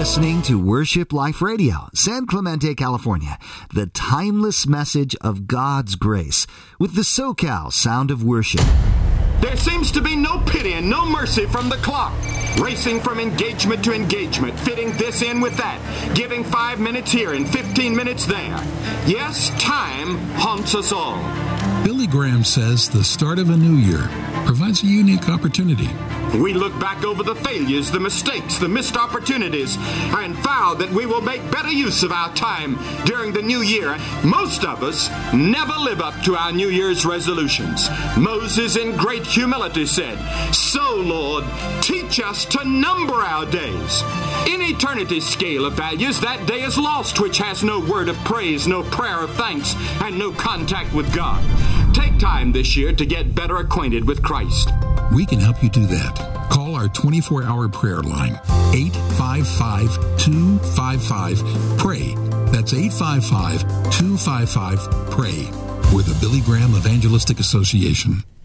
listening to Worship Life Radio, San Clemente, California, the timeless message of God's grace with the SoCal sound of worship. There seems to be no pity and no mercy from the clock. Racing from engagement to engagement, fitting this in with that, giving 5 minutes here and 15 minutes there. Yes, time haunts us all. Billy Graham says the start of a new year provides a unique opportunity. We look back over the failures, the mistakes, the missed opportunities, and vow that we will make better use of our time during the new year. Most of us never live up to our New Year's resolutions. Moses in great humility said, "So, Lord, teach us to number our days." In eternity's scale of values, that day is lost which has no word of praise, no prayer of thanks, and no contact with God. Take time this year to get better acquainted with Christ. We can help you do that. Call our 24-hour prayer line, 855-255-PRAY. That's 855-255-PRAY. We're the Billy Graham Evangelistic Association.